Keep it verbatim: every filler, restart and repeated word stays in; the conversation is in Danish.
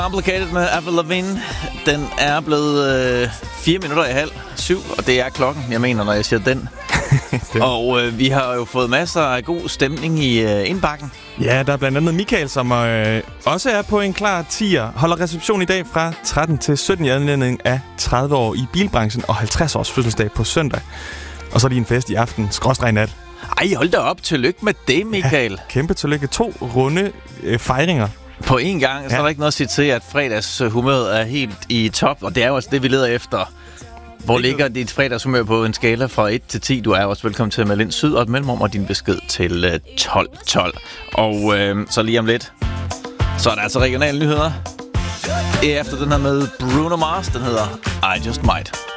Complicated med Avril Lavigne. Den er blevet øh, fire minutter i halv syv, og det er klokken, jeg mener, når jeg siger den. Og øh, vi har jo fået masser af god stemning i øh, indbakken. Ja, der er blandt andet Michael, som øh, også er på en klar tier. Holder reception i dag fra tretten til sytten i anledning af tredive år i bilbranchen og halvtreds års fødselsdag på søndag. Og så lige en fest i aften, skråstreg nat. Ej, hold da op. Tillykke med det, Michael. Ja, kæmpe tillykke. To runde øh, fejringer. På en gang, så ja. Er der ikke noget at sige til, at fredagshumøret er helt i top. Og det er jo også det, vi leder efter. Hvor det ligger dit fredagshumør på en skala fra et til ti? Du er også velkommen til at melde ind syd og et mellemrum og din besked til øh, tolv tolv. Og øh, så lige om lidt, så er der altså regionale nyheder. Efter den her med Bruno Mars, den hedder I Just Might.